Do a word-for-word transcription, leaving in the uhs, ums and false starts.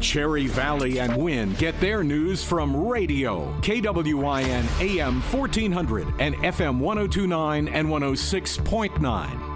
Cherry Valley and Wynn get their news from radio. K W I N A M fourteen hundred and F M one oh two point nine and one oh six point nine.